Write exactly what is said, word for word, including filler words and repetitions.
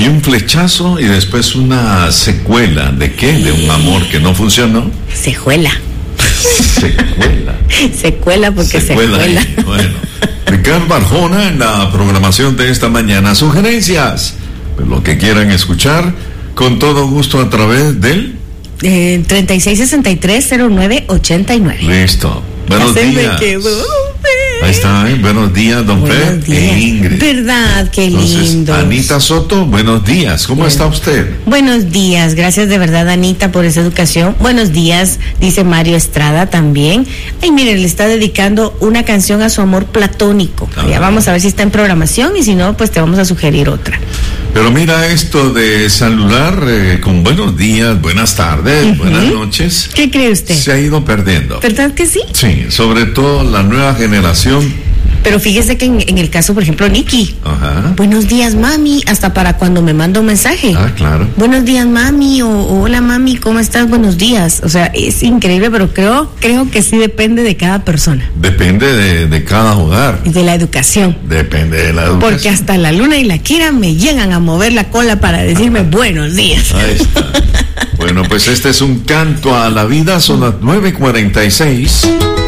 Hay un flechazo y después una secuela. ¿De qué? ¿De un amor que no funcionó? Secuela. Secuela. Secuela porque Secuela. secuela. Bueno, Ricardo Arjona en la programación de esta mañana. Sugerencias, pues lo que quieran escuchar, con todo gusto a través del... Eh, treinta y seis sesenta y tres cero nueve ochenta y nueve. Listo. Buenos Ya se me días. quedó. Ahí está, ¿eh? Buenos días, don Buenos Fer días. e Ingrid. ¿Verdad? Qué Entonces, lindo. Anita Soto, buenos días. ¿Cómo Bien. está usted? Buenos días, gracias de verdad, Anita, por esa educación. Buenos días, dice Mario Estrada también. Ay, mire, le está dedicando una canción a su amor platónico. Ah. Ya vamos a ver si está en programación y si no, pues te vamos a sugerir otra. Pero mira esto de saludar eh, con buenos días, buenas tardes, Uh-huh. buenas noches. ¿Qué cree usted? Se ha ido perdiendo. ¿Verdad que sí? Sí, sobre todo la nueva generación. Pero fíjese que en, en el caso, por ejemplo, Nicky. Ajá. Buenos días, mami, hasta para cuando me manda un mensaje. Ah, claro. Buenos días, mami, o, o hola, mami, ¿cómo estás? Buenos días. O sea, es increíble, pero creo, creo que sí depende de cada persona Depende de, de cada hogar. y de la educación. Depende de la educación. Porque hasta la Luna y la Kira me llegan a mover la cola para decirme buenos días. Ahí está. Bueno, pues este es un canto a la vida, son las nueve cuarenta y seis.